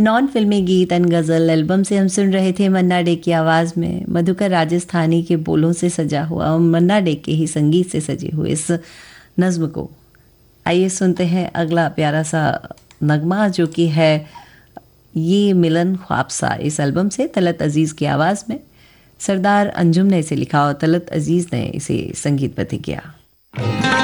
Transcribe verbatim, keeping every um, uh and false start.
Non फिल्मी गीत and ghazal album से हम सुन रहे थे मन्ना डे की आवाज़ में मधुकर राजस्थानी के बोलों से सजा हुआ और मन्ना डे के ही संगीत से सजे हुए इस नज़्म को। आइए सुनते हैं अगला प्यारा सा नगमा, जो कि है ये मिलन ख्वाब सा, इस एल्बम से तलत अजीज़ की आवाज़ में। सरदार अंजुम ने इसे लिखा और तलत अजीज़ ने इसे संगीतबद्ध किया।